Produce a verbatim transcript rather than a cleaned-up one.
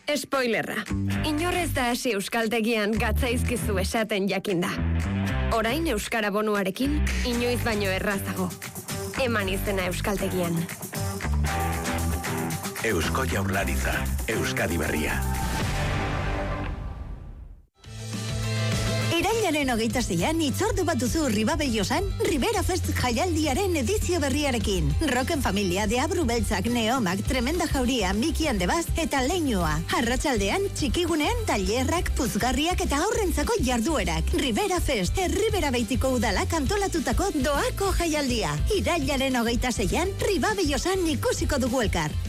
Spoilerra. Inorrez da hasi euskaltegian gatzaizkizu esaten jakinda. Orain euskara bonuarekin, inoiz baino errazago. Eman izena euskaltegian. Eusko Jaurlaritza, Euskadi Berria. Irailaren hogeita zeian itzordu bat duzu Ribabeiosan Ribera Fest jaialdiaren edizio berriarekin. Rocken Familia, Deabru Beltzak, Neomak, Tremenda Jauria, Miki Andebaz eta Leinua. Arratsaldean txikigunean tailerrak, puzgarriak eta aurrentzako jarduerak. Ribera Fest, Herribera Beitiko udalak antolatutako doako jaialdia. Irailaren hogeita zeian Ribabeiosan ikusiko dugu elkar.